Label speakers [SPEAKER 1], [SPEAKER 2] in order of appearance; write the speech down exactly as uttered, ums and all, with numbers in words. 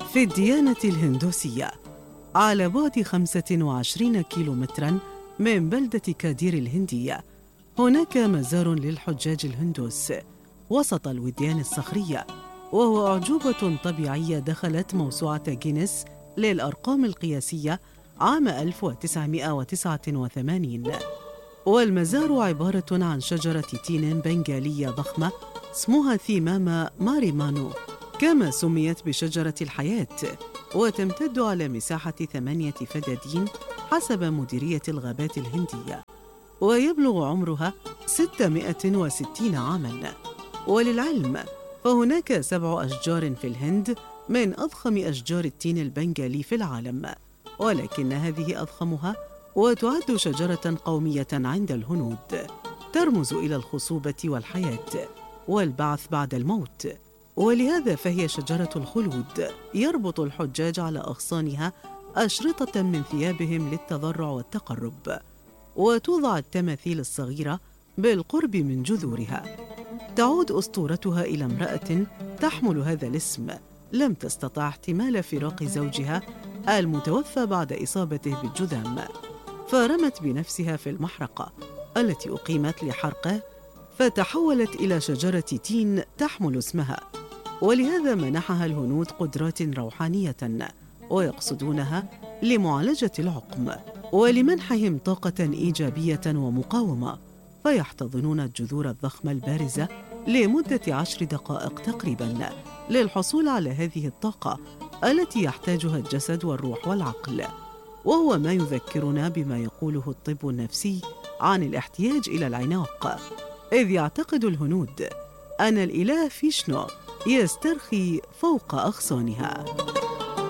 [SPEAKER 1] في الديانة الهندوسية، على بعد خمسة وعشرين كيلومتراً من بلدة كادير الهندية، هناك مزار للحجاج الهندوس وسط الوديان الصخرية، وهو أعجوبة طبيعية دخلت موسوعة جينيس للأرقام القياسية عام ألف وتسعمائة وتسعة وثمانين. والمزار عبارة عن شجرة تين بنغالية ضخمة اسمها ثيماما ماريمانو، كما سميت بشجرة الحياة، وتمتد على مساحة ثمانية فدادين حسب مديرية الغابات الهندية، ويبلغ عمرها ستمائة وستين عاماً. وللعلم فهناك سبع أشجار في الهند من أضخم أشجار التين البنغالي في العالم، ولكن هذه أضخمها وتعد شجرة قومية عند الهنود، ترمز إلى الخصوبة والحياة والبعث بعد الموت، ولهذا فهي شجرة الخلود. يربط الحجاج على أغصانها أشرطة من ثيابهم للتضرع والتقرب، وتوضع التماثيل الصغيرة بالقرب من جذورها. تعود أسطورتها إلى امرأة تحمل هذا الاسم لم تستطع احتمال فراق زوجها المتوفى بعد إصابته بالجذام، فرمت بنفسها في المحرقة التي أقيمت لحرقه، فتحولت إلى شجرة تين تحمل اسمها، ولهذا منحها الهنود قدرات روحانية ويقصدونها لمعالجة العقم ولمنحهم طاقة إيجابية ومقاومة، فيحتضنون الجذور الضخمة البارزة لمدة عشر دقائق تقريباً للحصول على هذه الطاقة التي يحتاجها الجسد والروح والعقل، وهو ما يذكرنا بما يقوله الطب النفسي عن الاحتياج إلى العناق، إذ يعتقد الهنود أن الإله فيشنو يسترخي فوق أغصانها.